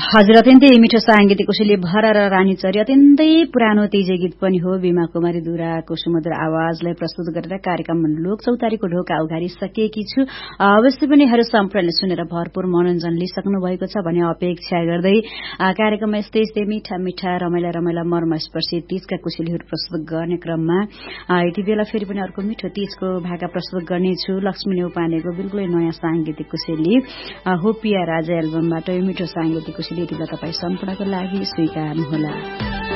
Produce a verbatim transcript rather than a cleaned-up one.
हजुर अत्यन्तै मिठो साङ्गीतिक कोसेली भरा र रानीचरी अत्यन्तै पुरानो तेजे गीत पनि हो। बीमा कुमारी दुराको सुमधुर आवाजलाई प्रस्तुत गरेर कार्यक्रम लोक चौतारीको ढोका उघारिसकेकी छु। अवश्य पनि यहाँहरू सम्पूर्णले सुनेर भरपूर मनोरञ्जन लिइसक्नु भएको छ भन्ने अपेक्षा गर्दै कार्यक्रममा यस्तै यस्तै मिठा मिठा रमाइला रमाइला मर्मस्पर्शी तीजका कोसेलीहरू प्रस्तुत गर्ने क्रममा यति बेला फेरि पनि अर्को मिठो तीजको भाका प्रस्तुत गर्नेछु। लक्ष्मी नेउपानेको बिल्कुलै नयाँ साङ्गीतिक कोसेली हो पिया राजा एल्बमबाट यो मिठो साङ्गीतिक कोसेली यति बेला तपाईँ सम्पूर्णको लागि स्वीकार्नुहोला।